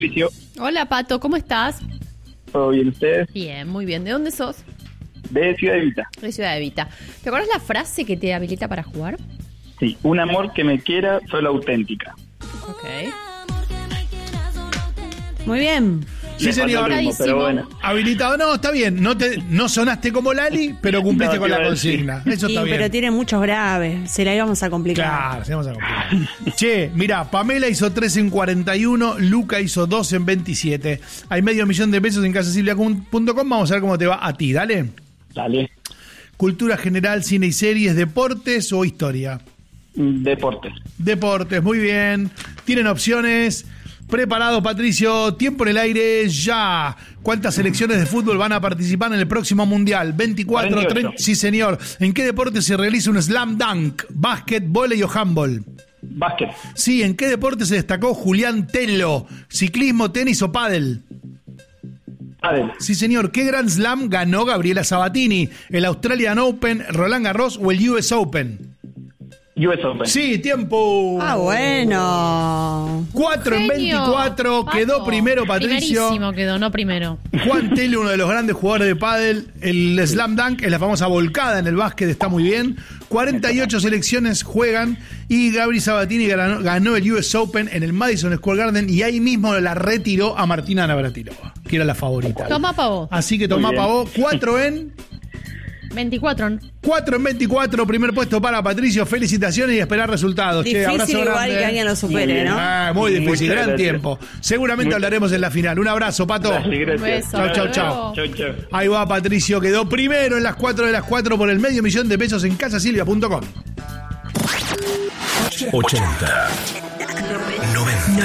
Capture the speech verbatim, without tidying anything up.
Hola, Pato, ¿cómo estás? ¿Todo bien ustedes? Bien, muy bien. ¿De dónde sos? De Ciudad Evita. De Ciudad Evita. ¿Te acuerdas la frase que te habilita para jugar? Sí, un amor que me quiera, solo auténtica. Ok. Muy bien. Sí, señor. Ritmo, pero bueno. Habilitado, no, está bien. No te, no sonaste como Lali, pero cumpliste No, con te la iba a consigna. decir. Eso Sí, está bien. pero tiene muchos graves. Se la íbamos a complicar. Claro, se vamos a complicar. Che, mirá, Pamela hizo tres en cuarenta y uno, Luca hizo dos en veintisiete. Hay medio millón de pesos en casasilvia punto com. Vamos a ver cómo te va a ti, dale. Dale. Cultura general, cine y series, deportes o historia. Deportes. Deportes, muy bien. Tienen opciones. Preparado, Patricio. Tiempo en el aire ya. ¿Cuántas selecciones de fútbol van a participar en el próximo mundial? veinticuatro, cuarenta y ocho. treinta. Sí, señor. ¿En qué deporte se realiza un slam dunk? Básquet, vóley o handball. Básquet. Sí, ¿en qué deporte se destacó Julián Tello? ¿Ciclismo, tenis o pádel? Pádel. Sí, señor. ¿Qué Grand Slam ganó Gabriela Sabatini? ¿El Australian Open, Roland Garros o el U S Open? U S Open. Sí, tiempo. Ah, bueno. cuatro en Genio. veinticuatro. Pato, Quedó primero Patricio. Primerísimo quedó, no primero. Juan Tello, uno de los grandes jugadores de pádel. El slam dunk es la famosa volcada en el básquet, está muy bien. cuarenta y ocho selecciones juegan y Gabri Sabatini ganó, ganó el U S Open en el Madison Square Garden y ahí mismo la retiró a Martina Navratilova, que era la favorita. Toma pavo. Así que tomá Muy bien. pavó. cuatro en veinticuatro. cuatro en veinticuatro, primer puesto para Patricio. Felicitaciones y esperar resultados. Che, Difícil abrazo igual grande. que alguien lo supere, ¿no? Ah, muy difícil, Muchas gran gracias. tiempo. Seguramente Muchas hablaremos en la final. Un abrazo, Pato. Dale, gracias. Un beso. Chau, chau, Hasta chau. luego. Chau, chau. Ahí va Patricio, quedó primero en las cuatro de las cuatro por el medio millón de pesos en casasilvia punto com. ochenta.